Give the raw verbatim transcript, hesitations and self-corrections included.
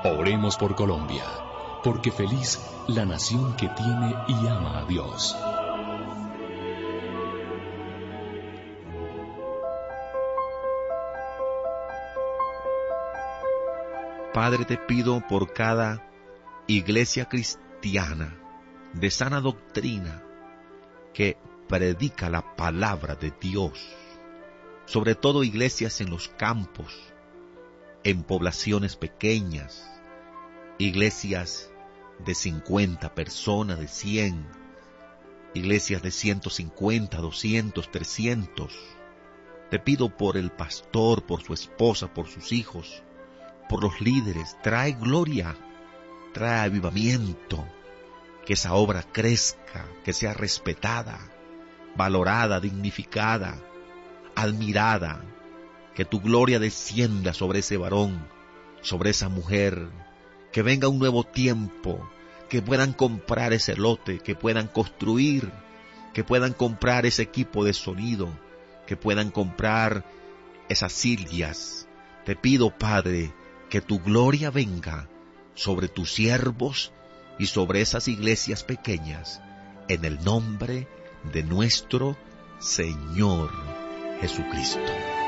Oremos por Colombia, porque feliz la nación que tiene y ama a Dios. Padre, te pido por cada iglesia cristiana de sana doctrina que predica la palabra de Dios, sobre todo iglesias en los campos, en poblaciones pequeñas, iglesias de cincuenta personas, de cien, iglesias de ciento cincuenta, doscientos, trescientos. Te pido por el pastor, por su esposa, por sus hijos, por los líderes. Trae gloria, trae avivamiento, que esa obra crezca, que sea respetada, valorada, dignificada, admirada, que tu gloria descienda sobre ese varón, sobre esa mujer, que venga un nuevo tiempo, que puedan comprar ese lote, que puedan construir, que puedan comprar ese equipo de sonido, que puedan comprar esas sillas. Te pido, Padre, que tu gloria venga sobre tus siervos y sobre esas iglesias pequeñas, en el nombre de nuestro Señor Jesucristo.